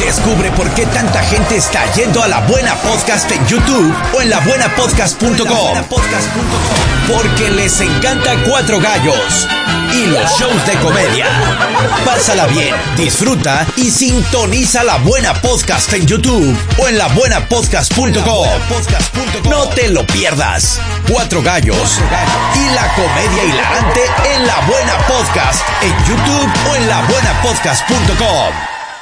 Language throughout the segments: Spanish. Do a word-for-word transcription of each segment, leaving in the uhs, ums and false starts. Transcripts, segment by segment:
Descubre por qué tanta gente está yendo a La Buena Podcast en YouTube o en la buena podcast punto com. Porque les encanta Cuatro Gallos y los shows de comedia. Pásala bien, disfruta y sintoniza La Buena Podcast en YouTube o en la buena podcast punto com. No te lo pierdas. Cuatro Gallos y la comedia hilarante en La Buena Podcast en YouTube o en la buena podcast punto com.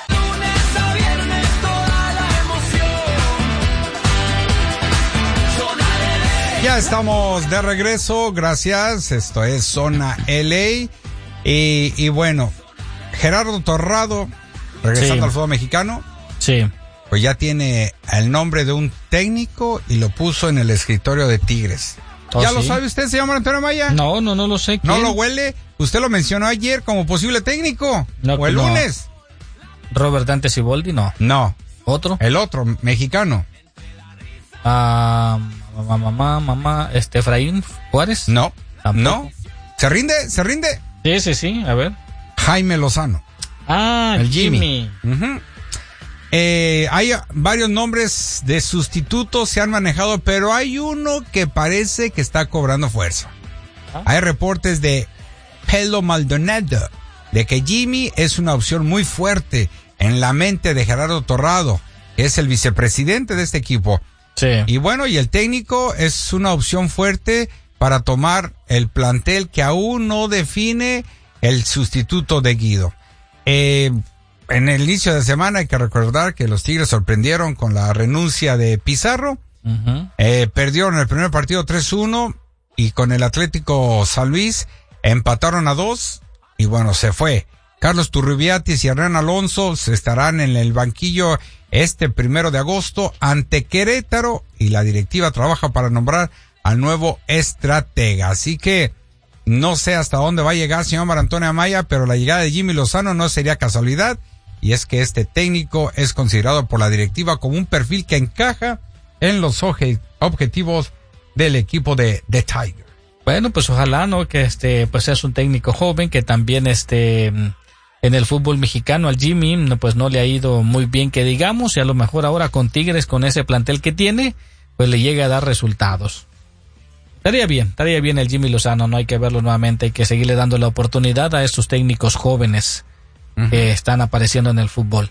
Ya estamos de regreso, gracias. Esto es Zona L A. Y, y bueno, Gerardo Torrado, regresando sí. al fútbol mexicano. Sí. Pues ya tiene el nombre de un técnico y lo puso en el escritorio de Tigres. ¿Oh, ¿Ya sí? lo sabe usted, señor Antonio Maya? No, no, no lo sé. ¿Quién? ¿No lo huele? Usted lo mencionó ayer como posible técnico. No, o el no. lunes. Robert Dante Siboldi, no. No. ¿Otro? El otro, mexicano. Ah, mamá, mamá, mamá, este, Efraín Juárez. No. ¿Tampoco? No. ¿Se rinde? ¿Se rinde? Sí, sí, sí, a ver. Jaime Lozano. Ah, el Jimmy. Jimmy. Uh-huh. Eh, hay varios nombres de sustitutos se han manejado, pero hay uno que parece que está cobrando fuerza. ¿Ah? Hay reportes de Pelo Maldonado de que Jimmy es una opción muy fuerte en la mente de Gerardo Torrado, que es el vicepresidente de este equipo. Sí. Y bueno, y el técnico es una opción fuerte para tomar el plantel que aún no define el sustituto de Guido. Eh, en el inicio de semana hay que recordar que los Tigres sorprendieron con la renuncia de Pizarro. Uh-huh. Eh, perdieron el primer partido tres uno y con el Atlético San Luis empataron a dos y bueno, se fue. Carlos Turrubiatis y Hernán Alonso se estarán en el banquillo este primero de agosto ante Querétaro y la directiva trabaja para nombrar al nuevo estratega. Así que no sé hasta dónde va a llegar señor Mar Antonio Amaya, pero la llegada de Jimmy Lozano no sería casualidad. Y es que este técnico es considerado por la directiva como un perfil que encaja en los oje- objetivos del equipo de, de Tiger. Bueno, pues ojalá, ¿no? Que este, pues seas un técnico joven que también este, en el fútbol mexicano al Jimmy, no, pues no le ha ido muy bien que digamos, y a lo mejor ahora con Tigres, con ese plantel que tiene, pues le llega a dar resultados. Estaría bien, estaría bien el Jimmy Lozano, no hay que verlo nuevamente, hay que seguirle dando la oportunidad a estos técnicos jóvenes uh-huh. que están apareciendo en el fútbol.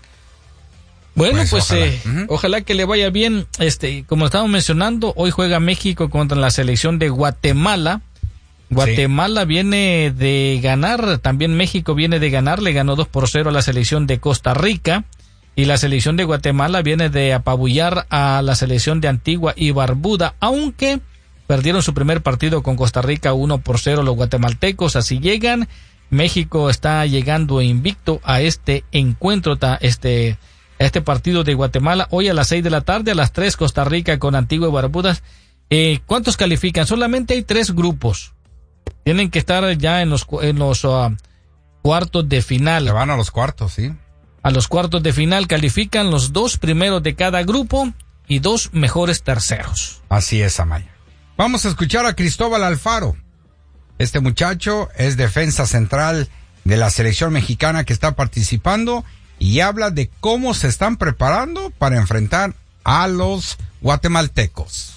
Bueno, pues, pues ojalá. Eh, uh-huh. ojalá que le vaya bien. Este, como estamos mencionando, hoy juega México contra la selección de Guatemala. Guatemala sí. viene de ganar, también México viene de ganar, le ganó dos por cero a la selección de Costa Rica. Y la selección de Guatemala viene de apabullar a la selección de Antigua y Barbuda, aunque perdieron su primer partido con Costa Rica uno por cero los guatemaltecos, así llegan. México está llegando invicto a este encuentro, este, este partido de Guatemala. Hoy a las seis de la tarde, a las tres Costa Rica con Antigua y Barbuda. Eh, ¿Cuántos califican? Solamente hay tres grupos. Tienen que estar ya en los, en los uh, cuartos de final. Se van a los cuartos, sí. A los cuartos de final califican los dos primeros de cada grupo y dos mejores terceros. Así es, Amaya. Vamos a escuchar a Cristóbal Alfaro. Este muchacho es defensa central de la selección mexicana que está participando y habla de cómo se están preparando para enfrentar a los guatemaltecos.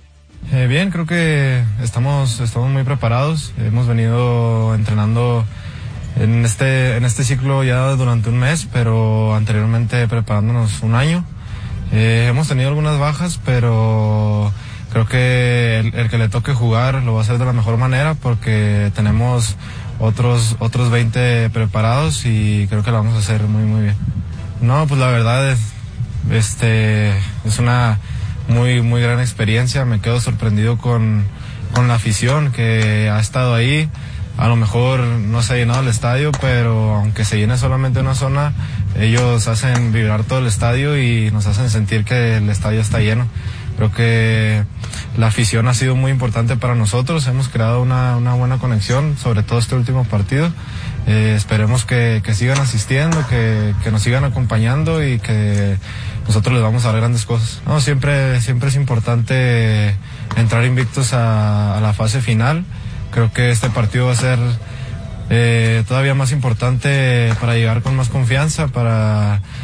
Eh, bien, creo que estamos, estamos muy preparados. Hemos venido entrenando en este, en este ciclo ya durante un mes, pero anteriormente preparándonos un año. Eh, hemos tenido algunas bajas, pero creo que el, el que le toque jugar lo va a hacer de la mejor manera porque tenemos otros, otros veinte preparados y creo que lo vamos a hacer muy, muy bien. No, pues la verdad es, este, es una muy, muy gran experiencia. Me quedo sorprendido con, con la afición que ha estado ahí. A lo mejor no se ha llenado el estadio, pero aunque se llene solamente una zona, ellos hacen vibrar todo el estadio y nos hacen sentir que el estadio está lleno. Creo que la afición ha sido muy importante para nosotros. Hemos creado una, una buena conexión, sobre todo este último partido. Eh, esperemos que, que sigan asistiendo, que, que nos sigan acompañando y que nosotros les vamos a dar grandes cosas. No, siempre, siempre es importante entrar invictos a, a la fase final. Creo que este partido va a ser eh, todavía más importante para llegar con más confianza, para